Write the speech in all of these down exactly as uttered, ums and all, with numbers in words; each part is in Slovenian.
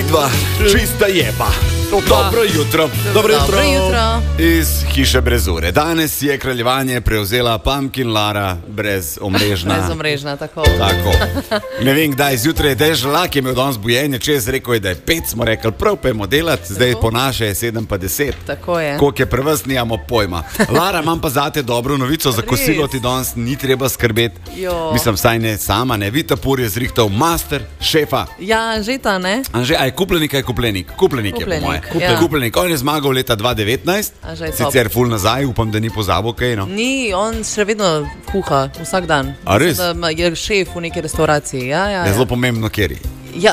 Vidva, čista jeba. Dobro jutro. Dobro jutro. Dobro jutro. Iz hiše brez ure. Danes je kraljevanje prevzela Pumpkin Lara brez omrežna. Brez omrežna, tako. Tako. Ne vem, kdaj zjutraj je dež lak, je imel danes bujenje, čez rekel je, da je pet, smo rekli, prav pojmo delati, zdaj po naše je sedem pa deset. Tako je. Koliko je prevez, nijamo pojma. Lara, imam pa zate dobro novico, za kosilo ti danes ni treba skrbeti. Jo. Mislim, saj ne sama, ne. Vita Pur je zrihtal master šefa. Ja, že ta, ne? Anže, a je kupljenik, a je kupljenik? Kupljenik, kupljenik je po moje. Kupljenik, ja. Kupljenik. On je zmagal leta dva tisoč devetnajst, sicer ful nazaj, upam, da ni pozabil kaj, no? Ni, on še vedno kuha, vsak dan. A res? Mislim, da je šef v neki restauraciji, ja, ja. Je ja. zelo pomembno, kjer je. Ja,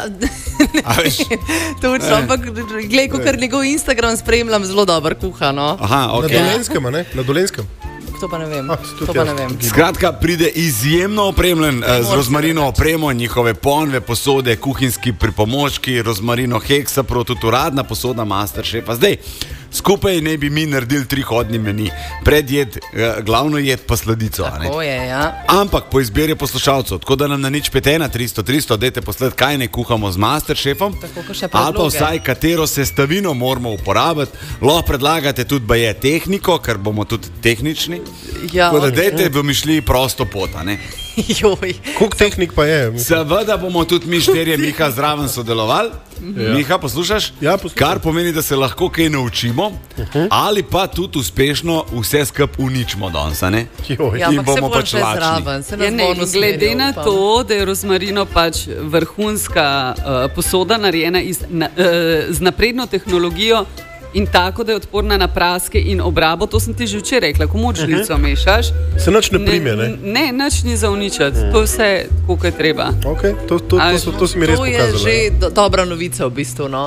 A veš? točno, ampak glej, ko kar njegov Instagram spremljam, zelo dober kuha, no. Aha, ok. Na Dolenskem, a ne? Na Dolenskem. To pa ne vem. Ah, to pa ne vem. Skratka, pride izjemno opremljen uh, z rozmarino opremo, njihove ponve, posode, kuhinjski pripomočki, rozmarino Hexapro, tudi uradna posoda Masterchefa. Zdaj, skupaj ne bi mi naredili trihodni meni. Predjed, uh, glavno jed pa sladico. Tako je, ja. Ampak po izbiri poslušalcev, tako da nam na nič pet ena tristo tristo dajte posled, kaj ne kuhamo z Masterchefom, ali pa vsaj katero sestavino moramo uporabiti. Lahko predlagate tudi baje tehniko, ker bomo tudi tehnični. Ja, tako da okay. dajte v mišli prosto pot, a ne? Joj. Koliko tehnik pa je? Seveda bomo tudi mi štirje Miha zraven sodelovali. Ja. Miha, poslušaš? Ja, poslušam. Kar pomeni, da se lahko kaj naučimo, uh-huh. ali pa tudi uspešno vse skup uničimo danes, a ne? Joj. Ja, in ampak bomo se pač lačni. Ja, ne, glede na to, da je rozmarino pač vrhunska uh, posoda narejena iz, na, uh, z napredno tehnologijo in tako, da je odporna na praske in obrabo, to sem ti že včeraj rekla, ko moč žlico mešaš. Se nič ne prime, ne? Ne, nič ni za uničati, to je vse, koliko je treba. Ok, to, to, to, to, to si mi res To je pokazala. že do, dobra novica v bistvu, no.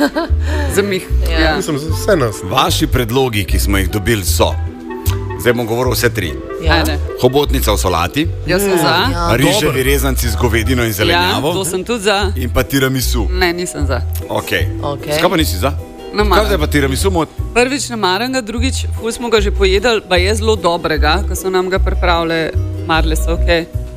Za mih. Ja. Ja. Mislim, vse nas. Vaši predlogi, ki smo jih dobili, so, zdaj bom govoril vse tri. Ja. Ajde. Hobotnica v solati, Jaz sem za. Ja. riževi rezanci z govedino in Ja, zelenjavo to sem tudi za. in pa tiramisu. Ne, nisem za. Ok. Okej. Skaj pa nisi za? Ne maram. Kaj zdaj pa tiramisu mot? Prvič ne maram ga, drugič ful smo ga že pojedali, pa je zelo dobrega, ko so nam ga pripravile, marle so ok.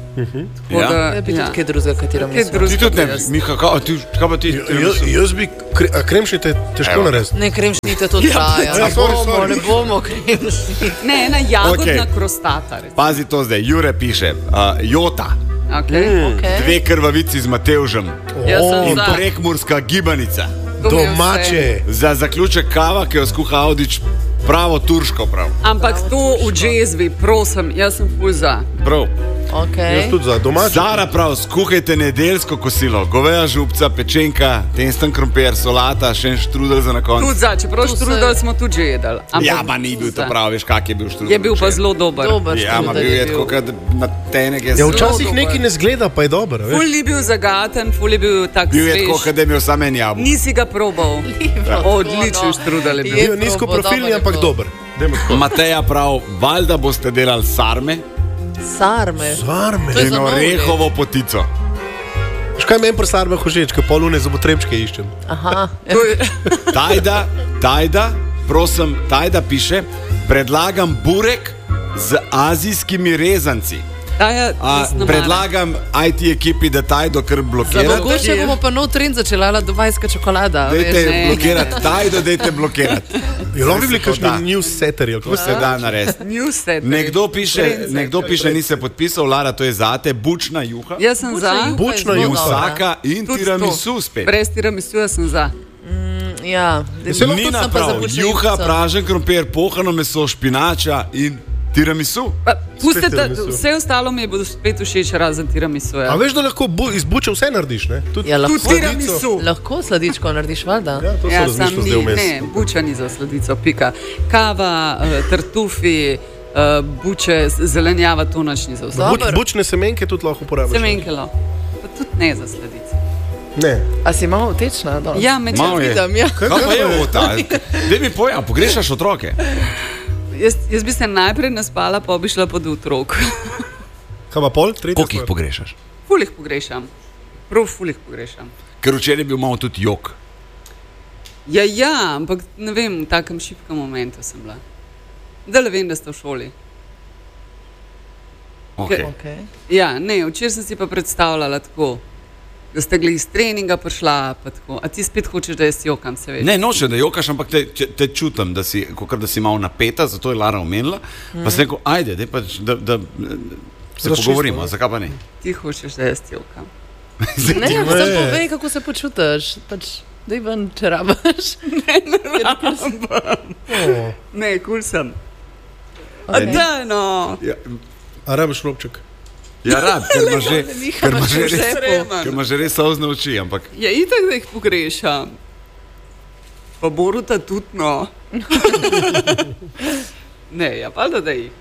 Ja. Ja, bi tudi kaj drugega, katero Kaj mislim. drugega. Ti tudi ne, Miha, kaj, a ti, kaj pa ti? Jaz, jaz bi, kre, a kremšnite težko Evo. narediti. Ne, kremšnite to traja. Ja, Ne sorry, bomo, sorry. ne bomo kremšnite. Ne, ena jagodna Ok. krostata. recimo. Pazi to zdaj, Jure piše, uh, Jota, Okay. Okay. dve krvavici z Matevžem Jaz sem in za. prekmurska gibanica. To mi je vse. Domače. Za zaključek kava, ki jo skuha Audič, pravo turško prav. Ampak to v džezvi, prosim, jaz sem ful za. Prav. Okay. Jaz tudi za domače. Zara prav, skuhajte nedeljsko kosilo, goveja župca, pečenka, testen krompir, solata, še en štrudel za na koncu. Tudi za, čeprav Tu se- štrudel smo tudi že jedli. Ampak Ja, pa ni bil to za. prav, veš, kak je bil štrudel. Je bil pa zelo dober. Dober Ja, ma štrudel bil je je tako, bil. kad na tenek je Ja, zelo včasih dober. nekaj ne zgleda, pa je dobro. Ful Veš? ni bil zagaten, ful je bil tak Bil je tako, svež. kad je imel samo en jabolko. Nisi ga probal. Odličen štrudel je bil. Je Bil nizko probal, profilni, dober je ampak bil. dober. Dajmo tako. Mateja prav, valjda boste delali sarme Sarme. Sarme. To je in za nov orehovo potico. Veš kaj meni pri sarmah všeč, ko pol une zobotrebčke iščem. Aha. To je- Tajda, tajda, prosim, tajda piše, predlagam burek z azijskimi rezanci. Taja, A, jaz ne maram. predlagam I T ekipi, da tajdo kar Za blokira. mogoče bomo pa nov trend začela, dubajska čokolada. Dajte veš. Ne. blokirati, tajdo dajte blokirati. Je lahko bili Se to kakšni da. newssetterji. ali kako To se da narediti. Newsset. Nekdo piše, Trend nekdo piše, ni se podpisal, Lara, to je zate, bučna juha, Jaz sem Bučna za. juha je Bučna zelo juha. dobra. vsaka in Tudi tiramisu to. spet. Brez tiramisu jaz sem za. Ja, Se lahko Nina sem pa za prav, bučno juha, juhico. pražen krompir, pohano meso, špinača in tiramisu. Pa, pustite, tiramisu. vse ostalo mi bo spet všeč, razen tiramisu. A Ja. veš, da lahko bu, iz buče vse narediš, ne? Tudi, Ja, lahko. Tudi sladico. tiramisu. Lahko sladičko narediš, valjda? Ja, to Ja, sem sam razmišljal ni, zdaj vmes. ne, buča ni za sladico, pika. Kava, uh, tartufi, uh, buče, z- zelenjava, to nič ni za vse. Buč, Dobro. bučne semenke tudi lahko uporabiš. Semenkelo, pa tudi ne za sladico. Ne. A si malo tečna? No? Ja, med Malo je. Vidim, ja. Kaj pa je vota? Daj mi povej, a pogrešaš otroke? Jaz, jaz bi se najprej naspala, pa bi šla pod otrok. Kaj pa pol? Tretja Koliko jih stvar. pogrešaš? Ful jih pogrešam, prav ful jih pogrešam. Ker včeraj je bil malo tudi jok. Ja, ja, ampak ne vem, v takem šibkem momentu sem bila. Da le vem, da ste v šoli. Okay. Okay. Ja, ne, včeraj sem si pa predstavljala tako. Da ste gli iz treninga prišla, pa tako. A ti spet hočeš, da jaz jokam, se veš? Ne, noče, da jokaš, ampak te, te čutim, da si, kakor, da si malo napeta, zato je Lara omenila. Mm. Pa sem rekel, ajde, dej, pa, da, da se Razčistimo, pogovorimo, ne? zakaj pa ne? Ti hočeš, da jaz jokam. Ne, samo povej, kako se počutiš. Pač, daj ven, če rabaš. Ne, ne rabam. Oh. Ne, kul cool sem. A Okay. da, no. Ja, A rabiš robček? ja rad, ker ima že, ker ima že, Že res, sreman. ker ima že res solzne oči, ampak Ja, itak, da jih pogrešam. Pa Boruta tudi, no. Ne, ja, pa da da jih.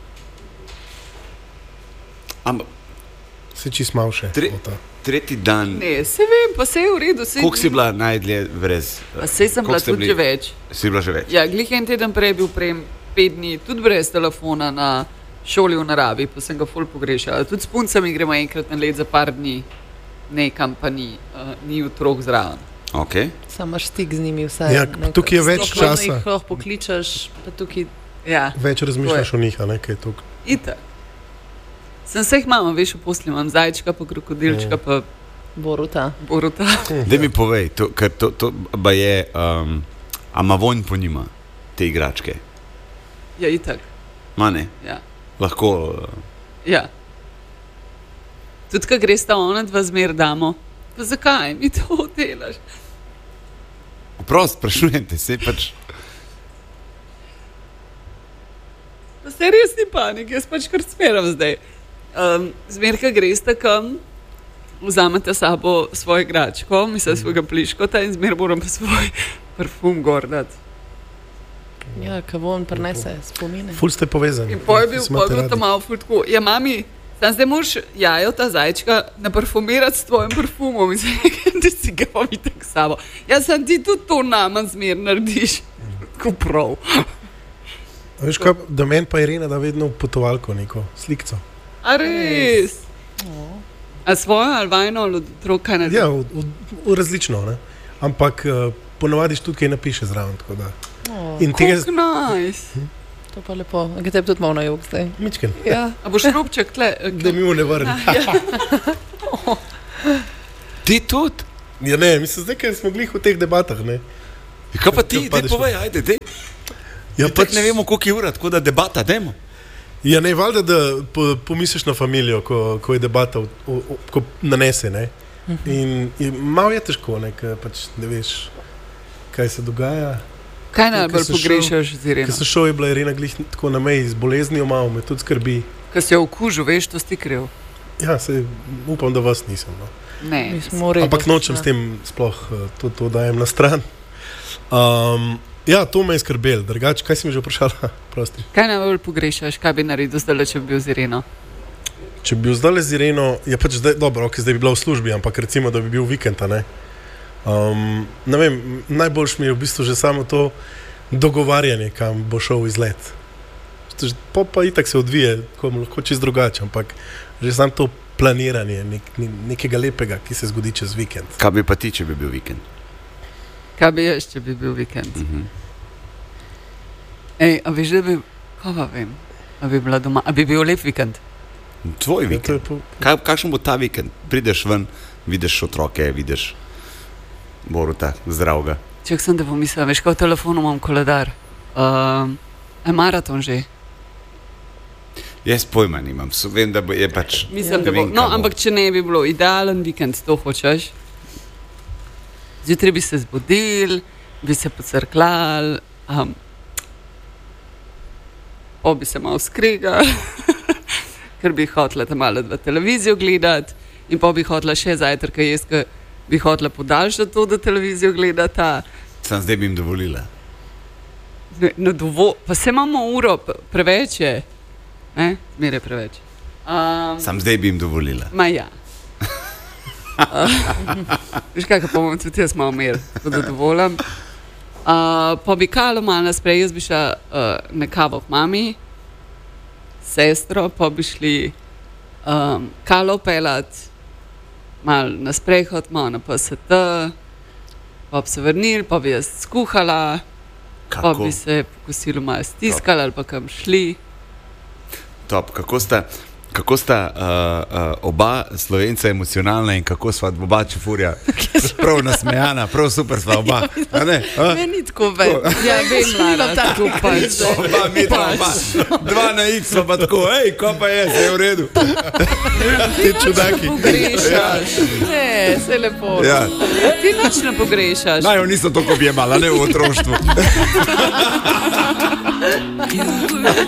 ampak Se čist mal še. Tre- Ota. tretji dan, Ne, se vem, pa se je v redu. saj- koliko si bila najdlje brez? Pa sej sem koliko bila ste tudi bili- že več. Si bila že več? Ja, glih en teden prej bil prej pet dni, tudi brez telefona na šoli v naravi, pa sem ga ful pogrešala. Tudi s puncami gremo enkrat na let za par dni, nekam pa ni, uh, ni otrok zraven. Okay. Sam imaš stik z njimi vse. Ja, tukaj je več Sploh časa. jih lahko pokličeš, pa tukaj Ja, Več razmišljaš o njih, a ne, kaj je tukaj. itak. Sem se jih imam, veš, v posli imam zajčka, pa krokodilčka, pa Boruta. Boruta. Daj mi povej, to, ker to, to ba je, um, a ima vonj po njima, te igračke? Ja, itak. Ma ne, Ja. lahko. Uh, Ja. Tudi, ko greš ta ona dva zmer damo, pa zakaj mi to delaš? Prost, sprašujem te, se pač. Pa se res ni panik, jaz pač kar smeram zdaj. Um, zmer, ko greš takam, vzamete sabo svojo igračko, mislim, svojega pliškota in zmer moram pa svoj parfum gor dati. Ja, kavon prenese spomine. Ful ste povezani. In poj je bil, Se poj je imate bil radi. tam malo ful tako. Ja, mami, tam zdaj moraš jajo ta zajčka naparfumirati s tvojim parfumom in se nekaj, da si ga pa mi tak sabo. Ja, sem ti tudi to nama zmer narediš. Tako prav. A veš kaj, da meni pa Irena da vedno v potovalko neko slikco. A res? A svojo ali vajno ali od otrok kaj narediš? Ja, v, v, v različno, ne. Ampak uh, ponovadi tudi kaj napiše zraven, tako da. Oh, In tega Kako nice. to pa lepo. Kaj te tudi malo na jug zdaj? mičken, Ja. A boš robček tle? da mi mu ne vrne. Ti tudi? Ja ne, mislim, zdaj, ker smo glih v teh debatah, ne. Ja, kaj pa ti, Kaj daj padeš povej, ajde, dej. Ja, Pač ne vemo, koliko je ura, tako da debata, dajmo. Ja, ne, valjda, da po, pomisliš na familijo, ko, ko je debata, v, v, v, ko nanese, ne. In, in malo je težko, ne, ker pač ne veš, kaj se dogaja. Kaj Ko najbolj sem pogrešaš z Ker Ireno? sem šel, je bila Irena glih tako na meji z boleznijo, malo me tudi skrbi. Ko si jo okužil, veš, to si kriv. Ja, se upam, da vas nisem. No. Ne. Mi smo v redu. Ampak nočem s tem sploh uh, to, to dajem na stran. Um, ja, to me je skrbelo. Drugače, kaj si mi že vprašala? Prosti. Kaj najbolj pogrešaš, kaj bi naredil zdaj, če bi bil z Ireno? Če bi bil zdaj z Ireno, je pač zdaj, dobro, okay, zdaj bi bila v službi, ampak recimo, da bi bil vikend, a ne. Um, ne vem, najboljš mi je v bistvu že samo to dogovarjanje, kam bo šel izlet. Pa, pa itak se odvije, ko lahko čist drugače, ampak že samo to planiranje nek, ne, nekega lepega, ki se zgodi čez vikend. Kaj bi pa ti, če bi bil vikend? Kaj bi jaz, če bi bil vikend? Mhm. Ej, a veš, da bi, kaj pa vem, a bi bila doma, a bi bil lep vikend? Tvoj Ja, to je vikend. po, Kaj, kakšen bo ta vikend? Prideš ven, vidiš otroke, vidiš Boruta, zdravega. Če sem da pomislila, veš, kaj v telefonu imam koledar. Um, je maraton že? Jaz pojma nimam, so, vem, da bo, je pač. Mislim, ne da bo. vem, No, kaj bo. ampak če ne bi bilo idealen vikend, to hočeš. Zjutraj bi se zbudil, bi se pocrklal, um, pa bi se malo skregal, ker bi hotela tam malo v televizijo gledati in pa bi hotela še zajtrk jesti, ker bi hotela podaljšati to, da televizijo gledata. Sam zdaj bi jim dovolila. Ne, no, dovo, pa se imamo uro, p- preveč je. Ne, zmeraj je preveč. Um, Sam zdaj bi jim dovolila. Ma ja. Uh, veš kaj, pa bom tudi jaz malo mer, tako da dovolim. Uh, pa bi kalo malo nasprej, jaz bi šla uh, na kavo k mami, sestro, pa bi šli um, kalo pelat, malo na sprehod, malo na P S T, pa bi se vrnili, pa bi jaz skuhala, pa Kako? bi se po kosilu malo stiskali ali pa kam šli. Top, kako sta, kako sta uh, uh, oba Slovenca emocionalna in kako sva oba čefurja. Prav nasmejana, prav super sva oba. A ne? A? Meni tako ve. Ja, vem, Lara, tako pač. Oba, mi dva, oba. Dva na X sva pa tako, hej, ko pa je, se je v redu. Ti čudaki. Pogrešaš. Ne, se lepo. Ja. Ti nič ne pogrešaš. Naj, jo niso toliko objemala, ne v otroštvu.